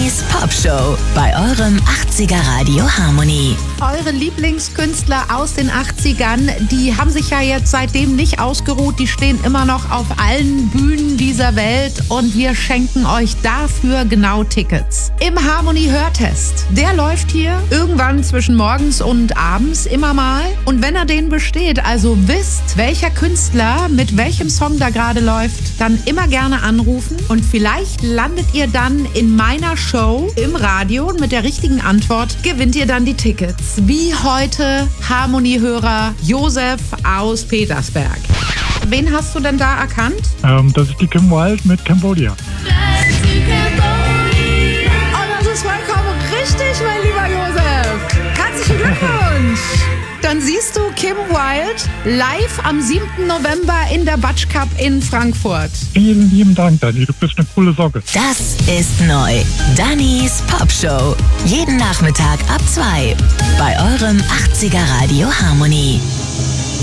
Dannys Popshow bei eurem 80er Radio Harmony. Eure Lieblingskünstler aus den 80ern, die haben sich ja jetzt seitdem nicht ausgeruht. Die stehen immer noch auf allen Bühnen dieser Welt und wir schenken euch dafür genau Tickets. Im Harmony-Hörtest, der läuft hier irgendwann zwischen morgens und abends immer mal. Und wenn er den besteht, also wisst, welcher Künstler mit welchem Song da gerade läuft, dann immer gerne anrufen und vielleicht landet ihr dann in meiner Show im Radio und mit der richtigen Antwort gewinnt ihr dann die Tickets. Wie heute Harmony-Hörer Josef aus Petersberg. Wen hast du denn da erkannt? Das ist die Kim Wilde mit Cambodia. Oh, das ist vollkommen richtig, mein lieber Josef. Herzlichen Glückwunsch. Dann siehst du Kim Wilde live am 7. November in der Batsch Cup in Frankfurt. Vielen lieben Dank, Dani. Du bist eine coole Socke. Das ist neu. Dannys Popshow. Jeden Nachmittag ab 2 bei eurem 80er Radio Harmony.